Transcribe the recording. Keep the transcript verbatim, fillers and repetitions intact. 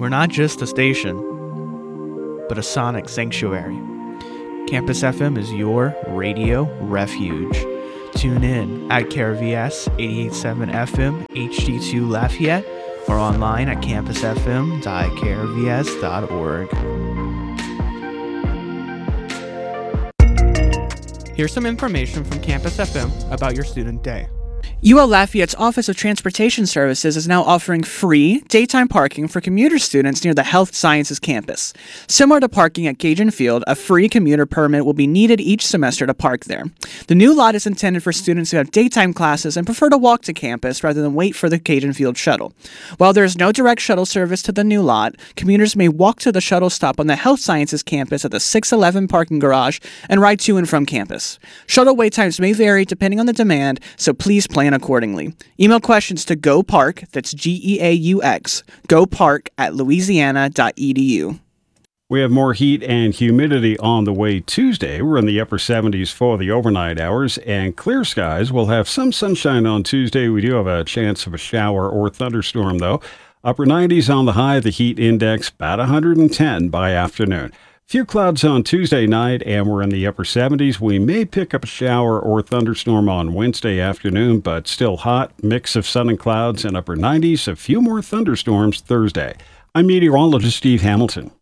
We're not just a station, but a sonic sanctuary. Campus F M is your radio refuge. Tune in at K R V S eighty-eight point seven F M H D two Lafayette or online at campus f m dot k r v s dot org. Here's some information from Campus F M about your student day. U L Lafayette's Office of Transportation Services is now offering free daytime parking for commuter students near the Health Sciences campus. Similar to parking at Cajun Field, a free commuter permit will be needed each semester to park there. The new lot is intended for students who have daytime classes and prefer to walk to campus rather than wait for the Cajun Field shuttle. While there is no direct shuttle service to the new lot, commuters may walk to the shuttle stop on the Health Sciences campus at the six eleven parking garage and ride to and from campus. Shuttle wait times may vary depending on the demand, so please plan accordingly. Email questions to GoPark, that's G E A U X, GoPark at louisiana dot e d u. We have more heat and humidity on the way Tuesday. We're in the upper seventies for the overnight hours, and clear skies. We'll have some sunshine on Tuesday. We do have a chance of a shower or thunderstorm, though. Upper nineties on the high, the heat index about one hundred ten by afternoon. Few clouds on Tuesday night, and we're in the upper seventies. We may pick up a shower or thunderstorm on Wednesday afternoon, but still hot, mix of sun and clouds, and upper nineties. A few more thunderstorms Thursday. I'm meteorologist Steve Hamilton.